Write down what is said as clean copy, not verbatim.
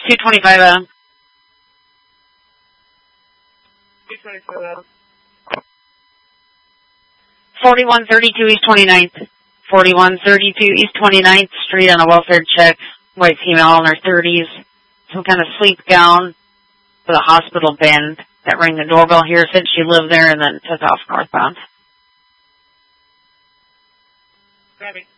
225 Adam. 225 Adam. 4132 East 29th. 4132 East 29th Street on a welfare check. White female in her 30s. Some kind of sleep gown with a hospital band that rang the doorbell here, said she lived there, and then took off northbound. Copy.